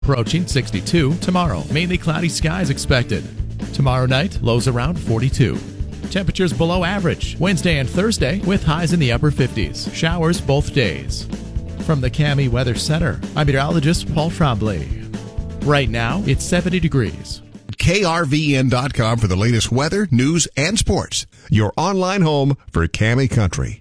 Approaching 62 tomorrow. Mainly cloudy skies expected. Tomorrow night, lows around 42. Temperatures below average Wednesday and Thursday with highs in the upper 50s. Showers both days. From the Cami Weather Center, I'm meteorologist Paul Trombley. Right now, it's 70 degrees. KRVN.com for the latest weather, news, and sports. Your online home for Cami Country.